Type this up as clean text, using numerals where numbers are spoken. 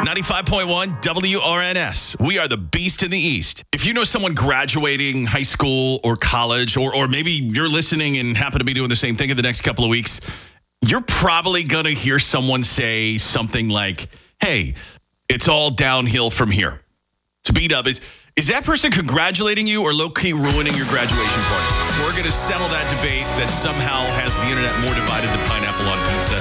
95.1 WRNS. We are the Beast in the East. If you know someone graduating high school or college, or maybe you're listening and happen to be doing the same thing in the next couple of weeks, you're probably going to hear someone say something like, hey, it's all downhill from here. To B-Dub, is that person congratulating you or low-key ruining your graduation party? We're going to settle that debate that somehow has the internet more divided than pineapple on pizza.